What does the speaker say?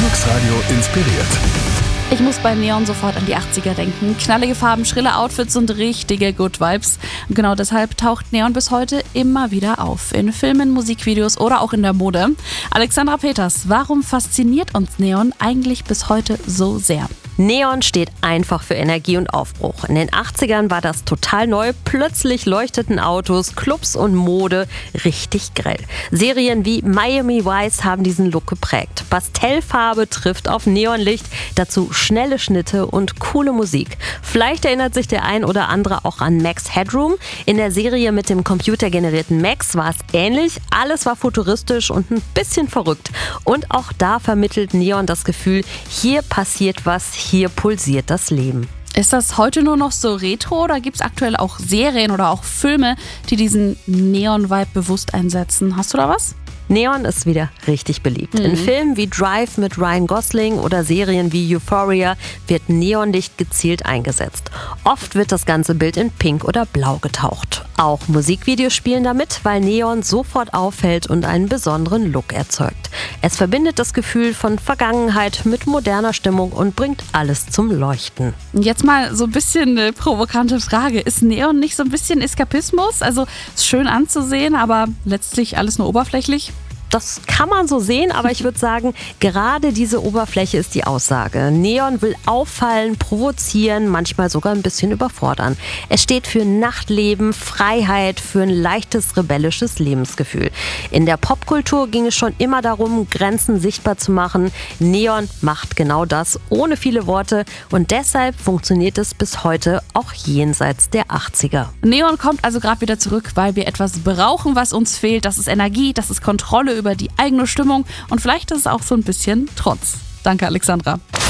Flux Radio inspiriert. Ich muss bei Neon sofort an die 80er denken. Knallige Farben, schrille Outfits und richtige Good Vibes. Und genau deshalb taucht Neon bis heute immer wieder auf. In Filmen, Musikvideos oder auch in der Mode. Alexandra Peters, warum fasziniert uns Neon eigentlich bis heute so sehr? Neon steht einfach für Energie und Aufbruch. In den 80ern war das total neu. Plötzlich leuchteten Autos, Clubs und Mode richtig grell. Serien wie Miami Vice haben diesen Look geprägt. Pastellfarbe trifft auf Neonlicht, dazu schnelle Schnitte und coole Musik. Vielleicht erinnert sich der ein oder andere auch an Max Headroom. In der Serie mit dem computergenerierten Max war es ähnlich. Alles war futuristisch und ein bisschen verrückt. Und auch da vermittelt Neon das Gefühl, hier passiert was, hier pulsiert das Leben. Ist das heute nur noch so retro oder gibt es aktuell auch Serien oder auch Filme, die diesen Neon-Vibe bewusst einsetzen? Hast du da was? Neon ist wieder richtig beliebt. In Filmen wie Drive mit Ryan Gosling oder Serien wie Euphoria wird Neonlicht gezielt eingesetzt. Oft wird das ganze Bild in Pink oder Blau getaucht. Auch Musikvideos spielen damit, weil Neon sofort auffällt und einen besonderen Look erzeugt. Es verbindet das Gefühl von Vergangenheit mit moderner Stimmung und bringt alles zum Leuchten. Jetzt mal so ein bisschen eine provokante Frage. Ist Neon nicht so ein bisschen Eskapismus? Also ist schön anzusehen, aber letztlich alles nur oberflächlich? Das kann man so sehen, aber ich würde sagen, gerade diese Oberfläche ist die Aussage. Neon will auffallen, provozieren, manchmal sogar ein bisschen überfordern. Es steht für Nachtleben, Freiheit, für ein leichtes, rebellisches Lebensgefühl. In der Popkultur ging es schon immer darum, Grenzen sichtbar zu machen. Neon macht genau das, ohne viele Worte. Und deshalb funktioniert es bis heute auch jenseits der 80er. Neon kommt also gerade wieder zurück, weil wir etwas brauchen, was uns fehlt. Das ist Energie, das ist Kontrolle über die eigene Stimmung und vielleicht ist es auch so ein bisschen Trotz. Danke, Alexandra.